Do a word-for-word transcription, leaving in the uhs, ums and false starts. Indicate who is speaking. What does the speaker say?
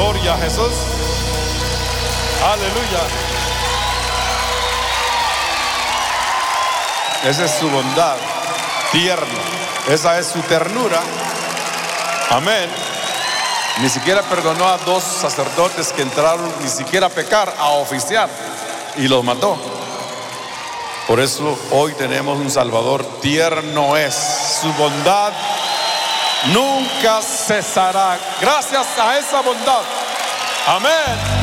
Speaker 1: gloria a Jesús. Aleluya. Esa es su bondad, tierno. Esa es su ternura. Amén. Ni siquiera perdonó a dos sacerdotes que entraron ni siquiera a pecar, a oficiar, y los mató. Por eso hoy tenemos un Salvador. Tierno es, su bondad nunca cesará. Gracias a esa bondad. Amén.